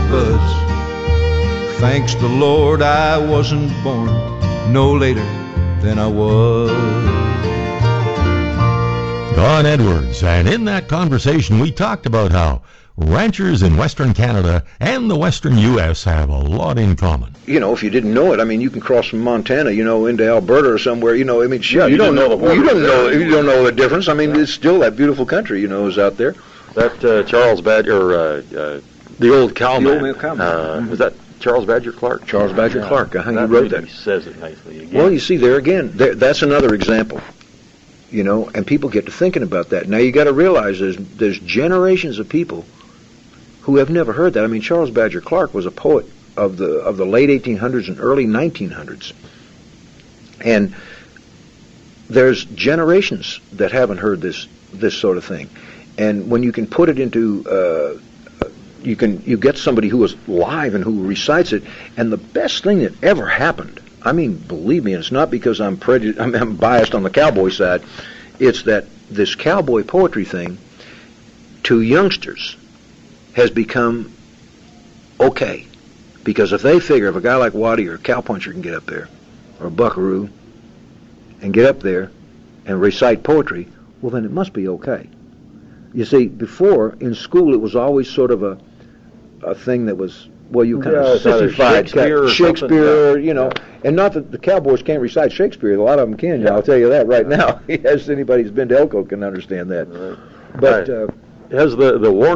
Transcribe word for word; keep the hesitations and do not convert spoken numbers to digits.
buds. Thanks the Lord I wasn't born no later than I was. Don Edwards, and in that conversation we talked about how ranchers in Western Canada and the Western U S have a lot in common. You know, if you didn't know it, I mean, you can cross from Montana, you know, into Alberta or somewhere. You know, I mean, shit, Yeah, you, you don't didn't know. know the you don't border. know. You don't know the difference. I mean, it's still that beautiful country, you know, is out there. That uh, Charles Badger, uh, uh, the old cowman. The old man cowman. Uh, was that Charles Badger Clark? Charles Badger Yeah. Clark. Uh-huh, he that wrote really that. says it nicely again. Well, you see, there again, there, that's another example. You know, and people get to thinking about that. Now, you got to realize there's there's generations of people who have never heard that. I mean, Charles Badger Clark was a poet of the of the late eighteen hundreds and early nineteen hundreds, and there's generations that haven't heard this this sort of thing. And when you can put it into uh, you can you get somebody who is live and who recites it, and the best thing that ever happened, I mean, believe me, and it's not because I'm prejudiced, I'm, I'm biased on the cowboy side, it's that this cowboy poetry thing to youngsters has become okay. Because if they figure if a guy like Waddy or a cowpuncher can get up there, or a buckaroo, and get up there and recite poetry, well then it must be okay. You see, before, in school, it was always sort of a a thing that was, well, you kind Yeah, of it's either sissified. Shakespeare or Shakespeare, something, yeah. you know, and not that the Cowboys can't recite Shakespeare. A lot of them can, Yeah. I'll tell you that right now. Yes, anybody who's been to Elko can understand that. Right. But Right. uh, Has the, the war